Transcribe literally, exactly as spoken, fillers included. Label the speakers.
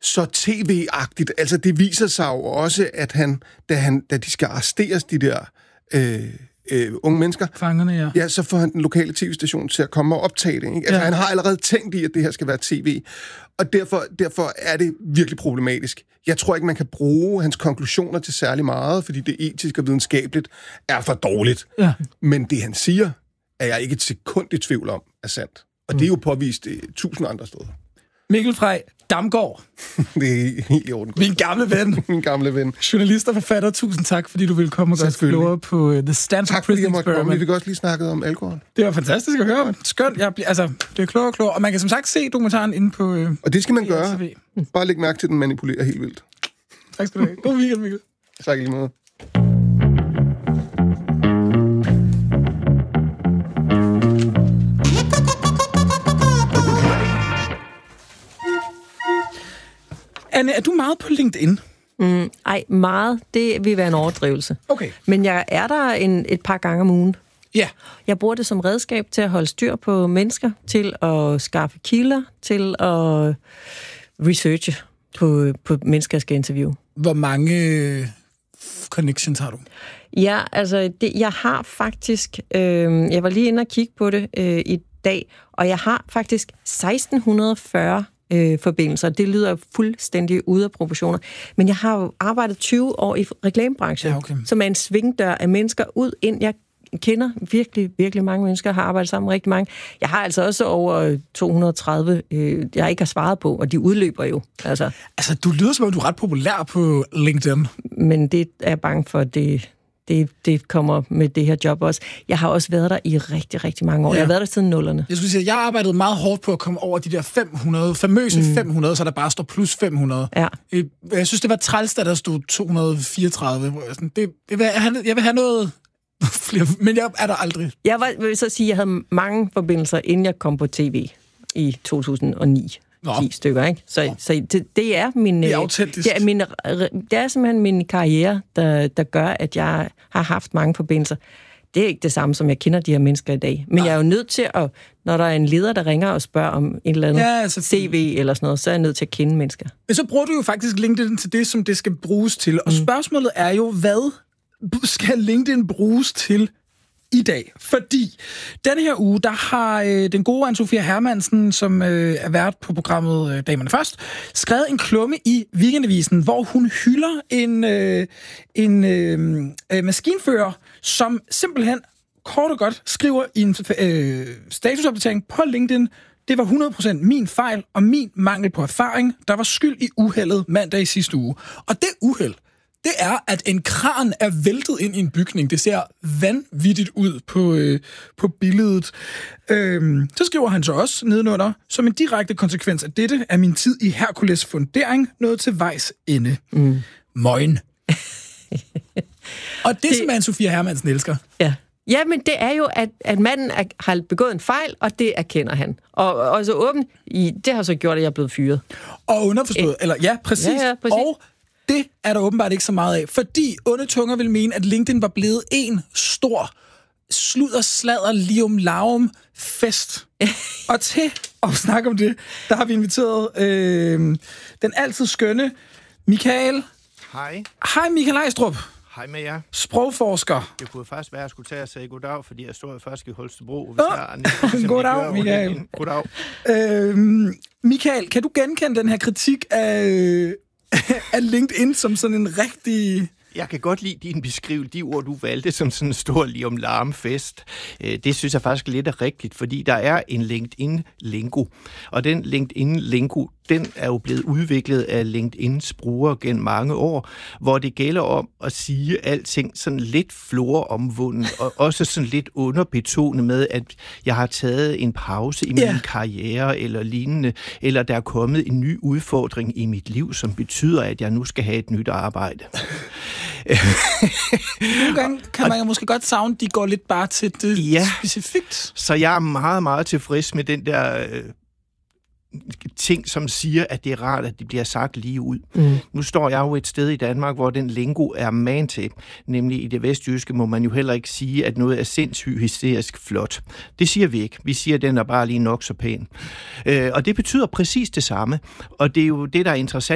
Speaker 1: så tv-agtigt. Altså, det viser sig jo også, at han, da, han, da de skal arresteres, de der øh, øh, unge mennesker,
Speaker 2: fangerne, ja.
Speaker 1: ja, så får han den lokale tv-station til at komme og optage det. Ikke? Altså, ja. Han har allerede tænkt i, at det her skal være tv. Og derfor, derfor er det virkelig problematisk. Jeg tror ikke, man kan bruge hans konklusioner til særlig meget, fordi det etisk og videnskabeligt er for dårligt.
Speaker 2: Ja.
Speaker 1: Men det, han siger, er jeg ikke et sekund i tvivl om, er sandt. Og mm. det er jo påvist i tusind andre steder.
Speaker 2: Mikkel Frey Damgaard.
Speaker 1: Det er helt i orden.
Speaker 2: Min gamle ven.
Speaker 1: Min gamle ven.
Speaker 2: Journalist og forfatter, tusind tak, fordi du ville komme og gøre os klogere på uh, The Stanford Prison Experiment.
Speaker 1: Vi fik også lige snakket om alkohol.
Speaker 2: Det var fantastisk at høre. Skønt. Jeg bliver, altså, det er klogere og klogere. Og man kan som sagt se dokumentaren inde på uh,
Speaker 1: og det skal man gøre. Bare læg mærke til, at den manipulerer helt vildt.
Speaker 2: Tak skal du have. God weekend, Mikkel.
Speaker 1: Tak i lige måde.
Speaker 2: Anne, er du meget på LinkedIn?
Speaker 3: Mm, ej, meget. Det vil være en overdrivelse.
Speaker 2: Okay.
Speaker 3: Men jeg er der en, et par gange om ugen.
Speaker 2: Ja.
Speaker 3: Jeg bruger det som redskab til at holde styr på mennesker, til at skaffe kilder, til at researche på, på mennesker, jeg skal interviewe.
Speaker 2: Hvor mange connections har du?
Speaker 3: Ja, altså, det, jeg har faktisk... Øh, jeg var lige inde og kigge på det øh, i dag, og jeg har faktisk seksten fyrre øh, forbindelser. Det lyder fuldstændig ude af proportioner. Men jeg har jo arbejdet tyve år i reklamebranchen,
Speaker 2: ja, okay. Som
Speaker 3: er en svingdør af mennesker ud ind. Jeg kender virkelig, virkelig mange mennesker, har arbejdet sammen med rigtig mange. Jeg har altså også over to hundrede og tredive, øh, jeg ikke har svaret på, og de udløber jo. Altså,
Speaker 2: altså du lyder som om, du er ret populær på LinkedIn.
Speaker 3: Men det er jeg bange for, det... Det, det kommer med det her job også. Jeg har også været der i rigtig, rigtig mange år. Ja. Jeg har været der siden nullerne.
Speaker 2: Jeg skulle sige, at jeg har arbejdet meget hårdt på at komme over de der fem hundrede, famøse mm. fem hundrede, så der bare står plus fem hundrede.
Speaker 3: Ja.
Speaker 2: Jeg synes, det var træls, da der stod to hundrede og fireogtredive. Hvor jeg, sådan, det, jeg, vil have, jeg vil have noget flere, men jeg er der aldrig.
Speaker 3: Jeg var, vil så sige, at jeg havde mange forbindelser, inden jeg kom på tv i to tusind og ni. ti stykker, ikke? Så, så det, det er min...
Speaker 2: Det er autentisk.
Speaker 3: Det er, min, det er simpelthen min karriere, der, der gør, at jeg har haft mange forbindelser. Det er ikke det samme, som jeg kender de her mennesker i dag. Men Nej. Jeg er jo nødt til at... Når der er en leder, der ringer og spørger om en eller anden ja, altså, C V eller sådan noget, så er jeg nødt til at kende mennesker.
Speaker 2: Men så bruger du jo faktisk LinkedIn til det, som det skal bruges til. Og mm. spørgsmålet er jo, hvad skal LinkedIn bruges til i dag? Fordi denne her uge, der har øh, den gode Anne-Sophia Hermansen, som øh, er vært på programmet øh, Damerne Først, skrevet en klumme i Weekendavisen, hvor hun hylder en, øh, en øh, øh, maskinfører, som simpelthen kort og godt skriver i en øh, statusopdatering på LinkedIn: det var hundrede procent min fejl og min mangel på erfaring, der var skyld i uheldet mandag i sidste uge. Og det uheld, det er, at en kran er væltet ind i en bygning. Det ser vanvittigt ud på, øh, på billedet. Øhm, så skriver han så også nedenunder: som en direkte konsekvens af dette er min tid i Hercules fundering nået til vejs ende. Mm. Møgen. Og det, det som Anne-Sophia Hermansen elsker.
Speaker 3: Ja. Ja, men det er jo, at, at manden er, har begået en fejl, og det erkender han. Og, og så åbent, i, det har så gjort, at jeg er blevet fyret.
Speaker 2: Og underforstået, Æ, eller ja, præcis. Ja, ja, præcis. Og det er der åbenbart ikke så meget af, fordi onde tunger vil mene, at LinkedIn var blevet en stor sludder, sladder, lium, laum fest. Og til at snakke om det, der har vi inviteret øh, den altid skønne Michael.
Speaker 4: Hej.
Speaker 2: Hej Michael Ejstrup.
Speaker 4: Hej med jer.
Speaker 2: Sprogforsker.
Speaker 4: Det kunne faktisk være, at jeg skulle tage og sige goddag, fordi jeg stod først i Holstebro.
Speaker 2: Hvis oh, jeg, goddag, Michael.
Speaker 4: Goddag.
Speaker 2: Øhm, Michael, kan du genkende den her kritik af, af LinkedIn som sådan en rigtig...
Speaker 4: Jeg kan godt lide din beskrivelse, de ord, du valgte som sådan en stor lium larm fest. Det synes jeg faktisk lidt er rigtigt, fordi der er en LinkedIn-lingo. Og den LinkedIn-lingo, den er jo blevet udviklet af LinkedIns brugere gennem mange år, hvor det gælder om at sige alting sådan lidt floromvunden, og også sådan lidt underbetonet med, at jeg har taget en pause i min yeah. karriere eller lignende, eller der er kommet en ny udfordring i mit liv, som betyder, at jeg nu skal have et nyt arbejde.
Speaker 2: Nogle gange kan man jo måske godt savne, at de går lidt bare til det
Speaker 4: ja,
Speaker 2: specifikt.
Speaker 4: Så jeg er meget, meget tilfreds med den der øh, ting, som siger, at det er rart, at det bliver sagt lige ud. Mm. Nu står jeg jo et sted i Danmark, hvor den lingo er man til. Nemlig i det vestjyske må man jo heller ikke sige, at noget er sindssygt hysterisk flot. Det siger vi ikke. Vi siger, at den er bare lige nok så pæn. Øh, og det betyder præcis det samme. Og det er jo det, der er interessant